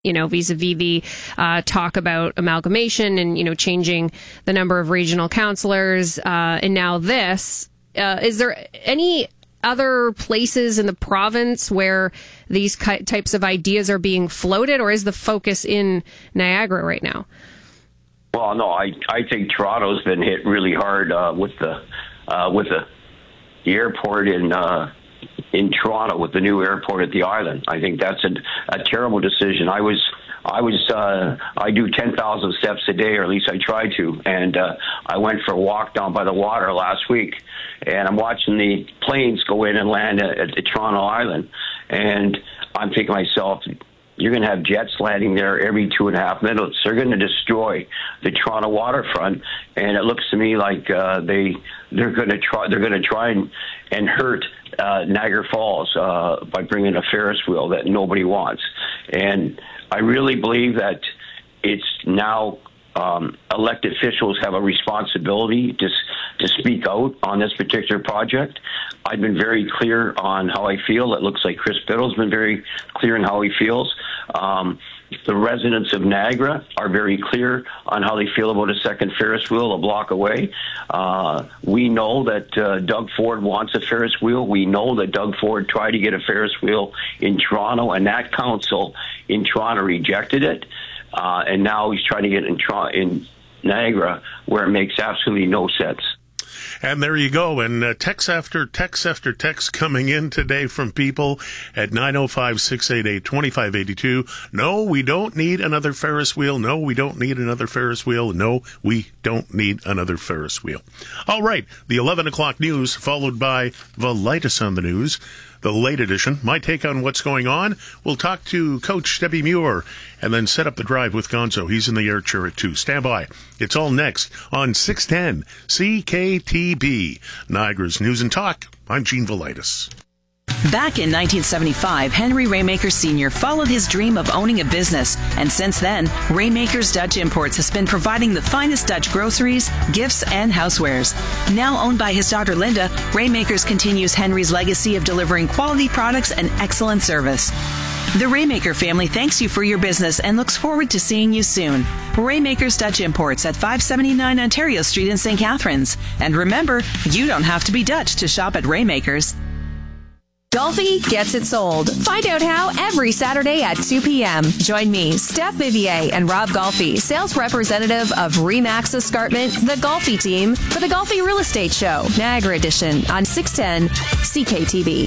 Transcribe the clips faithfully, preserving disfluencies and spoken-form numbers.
you know, vis-a-vis the uh, talk about amalgamation and, you know, changing the number of regional councillors, uh, and now this. Uh, is there any other places in the province where these types of ideas are being floated, or is the focus in Niagara right now? Well, no, I I think Toronto's been hit really hard uh, with the uh, with the, the airport in uh, in Toronto, with the new airport at the island. I think that's a, a terrible decision. I was I was uh, I do ten thousand steps a day, or at least I try to, and uh, I went for a walk down by the water last week, and I'm watching the planes go in and land at, at the Toronto Island, and I'm thinking to myself, you're going to have jets landing there every two and a half minutes. They're going to destroy the Toronto waterfront, and it looks to me like uh, they they're going to try they're going to try and and hurt uh, Niagara Falls uh, by bringing a Ferris wheel that nobody wants. And I really believe that it's now um, elected officials have a responsibility to to speak out on this particular project. I've been very clear on how I feel. It looks like Chris Biddle's been very clear on how he feels. Um, the residents of Niagara are very clear on how they feel about a second Ferris wheel a block away. Uh, we know that uh, Doug Ford wants a Ferris wheel. We know that Doug Ford tried to get a Ferris wheel in Toronto, and that council in Toronto rejected it. Uh, and now he's trying to get it in, Toronto, in Niagara, where it makes absolutely no sense. And there you go. And uh, text after text after text coming in today from people at nine oh five, six eight eight, two five eight two. No, we don't need another Ferris wheel. No, we don't need another Ferris wheel. No, we don't need another Ferris wheel. All right. The eleven o'clock news followed by the latest on the news. The late edition, my take on what's going on. We'll talk to Coach Debbie Muir and then set up the drive with Gonzo. He's in the air chair at two. Stand by. It's all next on six ten C K T B, Niagara's News and Talk. I'm Gene Velitis. Back in nineteen seventy-five, Henry Raymaker Senior followed his dream of owning a business. And since then, Raymaker's Dutch Imports has been providing the finest Dutch groceries, gifts, and housewares. Now owned by his daughter Linda, Raymakers continues Henry's legacy of delivering quality products and excellent service. The Raymaker family thanks you for your business and looks forward to seeing you soon. Raymaker's Dutch Imports at five seventy-nine Ontario Street in Saint Catharines. And remember, you don't have to be Dutch to shop at Raymaker's. Golfi gets it sold. Find out how every Saturday at two p.m. Join me, Steph Vivier, and Rob Golfi, sales representative of Remax Escarpment, the Golfi team, for the Golfi Real Estate Show, Niagara Edition, on six ten C K T B.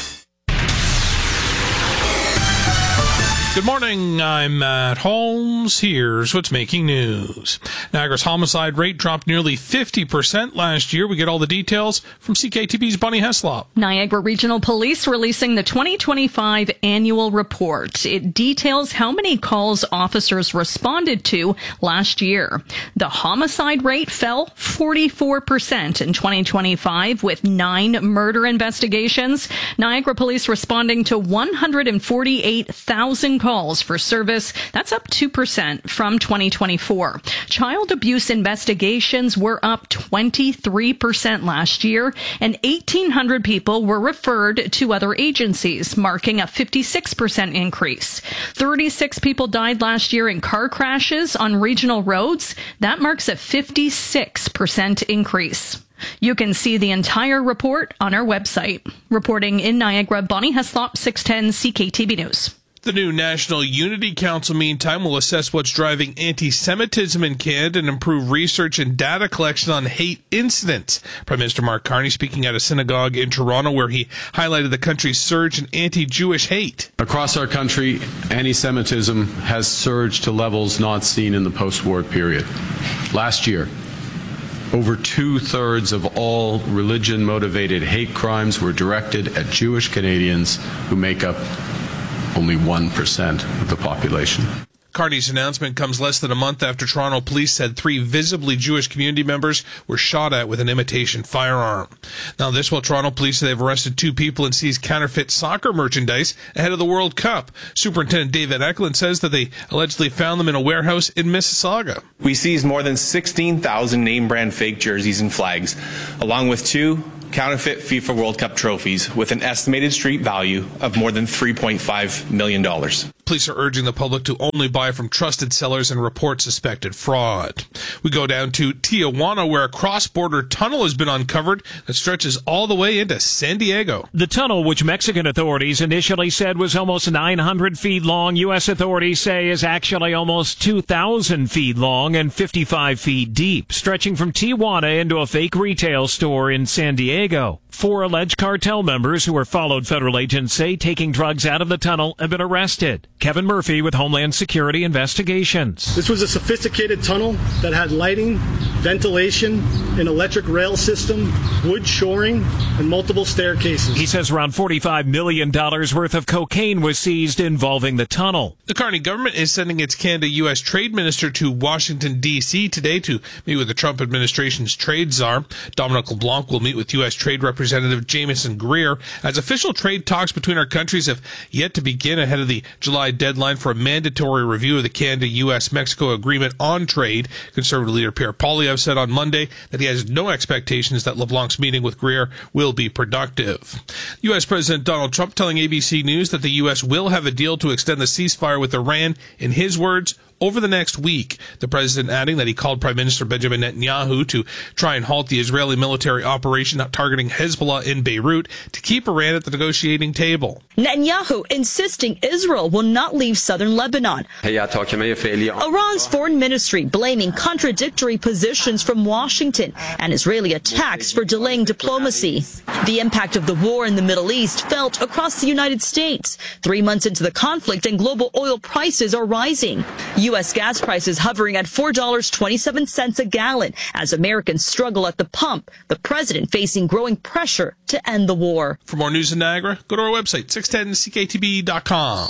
Good morning, I'm Matt Holmes. Here's what's making news. Niagara's homicide rate dropped nearly fifty percent last year. We get all the details from C K T B's Bunny Heslop. Niagara Regional Police releasing the twenty twenty-five annual report. It details how many calls officers responded to last year. The homicide rate fell forty-four percent in twenty twenty-five with nine murder investigations. Niagara Police responding to one hundred forty-eight thousand calls for service. That's up two percent from twenty twenty-four. Child abuse investigations were up twenty-three percent last year, and eighteen hundred people were referred to other agencies, marking a fifty-six percent increase. thirty-six people died last year in car crashes on regional roads. That marks a fifty-six percent increase. You can see the entire report on our website. Reporting in Niagara, Bonnie Heslop, six ten C K T B News. The new National Unity Council, meantime, will assess what's driving anti-Semitism in Canada and improve research and data collection on hate incidents. Prime Minister Mark Carney speaking at a synagogue in Toronto where he highlighted the country's surge in anti-Jewish hate. Across our country, anti-Semitism has surged to levels not seen in the post-war period. Last year, over two-thirds of all religion-motivated hate crimes were directed at Jewish Canadians, who make up only one percent of the population. Carney's announcement comes less than a month after Toronto police said three visibly Jewish community members were shot at with an imitation firearm. Now, this while Toronto police say they've arrested two people and seized counterfeit soccer merchandise ahead of the World Cup. Superintendent David Eklund says that they allegedly found them in a warehouse in Mississauga. We seized more than sixteen thousand name-brand fake jerseys and flags, along with two counterfeit FIFA World Cup trophies with an estimated street value of more than three point five million dollars. Police are urging the public to only buy from trusted sellers and report suspected fraud. We go down to Tijuana, where a cross-border tunnel has been uncovered that stretches all the way into San Diego. The tunnel, which Mexican authorities initially said was almost nine hundred feet long, U S authorities say is actually almost two thousand feet long and fifty-five feet deep, stretching from Tijuana into a fake retail store in San Diego. Four alleged cartel members who were followed, federal agents say, taking drugs out of the tunnel have been arrested. Kevin Murphy with Homeland Security Investigations. This was a sophisticated tunnel that had lighting, ventilation, an electric rail system, wood shoring, and multiple staircases. He says around forty-five million dollars worth of cocaine was seized involving the tunnel. The Carney government is sending its Canada-U S trade minister to Washington, D C today to meet with the Trump administration's trade czar. Dominic LeBlanc will meet with U S Trade Representative Jameson Greer as official trade talks between our countries have yet to begin ahead of the July deadline for a mandatory review of the Canada-U S Mexico agreement on trade. Conservative leader Pierre Poilievre said on Monday that he has no expectations that LeBlanc's meeting with Greer will be productive. U S President Donald Trump telling A B C News that the U S will have a deal to extend the ceasefire with Iran, in his words, over the next week. The president adding that he called Prime Minister Benjamin Netanyahu to try and halt the Israeli military operation targeting Hezbollah in Beirut to keep Iran at the negotiating table. Netanyahu insisting Israel will not leave southern Lebanon. Iran's foreign ministry blaming contradictory positions from Washington and Israeli attacks for delaying diplomacy. The impact of the war in the Middle East felt across the United States. Three months into the conflict and global oil prices are rising. U S gas prices hovering at four dollars and twenty-seven cents a gallon as Americans struggle at the pump. The president facing growing pressure to end the war. For more news in Niagara, go to our website, six ten C K T B dot com.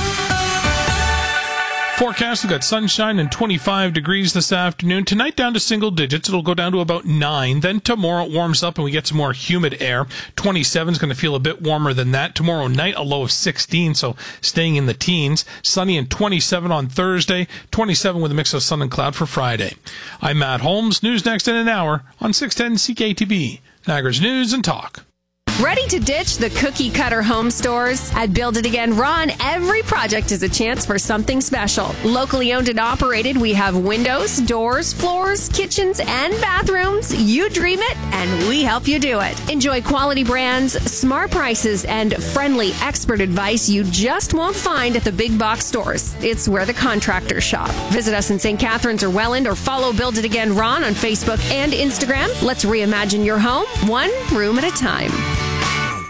Forecast, we've got sunshine and twenty-five degrees this afternoon. Tonight down to single digits. It'll go down to about nine. Then tomorrow it warms up and we get some more humid air. twenty-seven is going to feel a bit warmer than that. Tomorrow night a low of sixteen, so staying in the teens. Sunny and twenty-seven on Thursday. twenty-seven with a mix of sun and cloud for Friday. I'm Matt Holmes. News next in an hour on six ten C K T B. Niagara's News and Talk. Ready to ditch the cookie cutter home stores? At Build It Again Ron, every project is a chance for something special. Locally owned and operated, we have windows, doors, floors, kitchens, and bathrooms. You dream it, and we help you do it. Enjoy quality brands, smart prices, and friendly expert advice you just won't find at the big box stores. It's where the contractors shop. Visit us in Saint Catharines or Welland, or follow Build It Again Ron on Facebook and Instagram. Let's reimagine your home, one room at a time.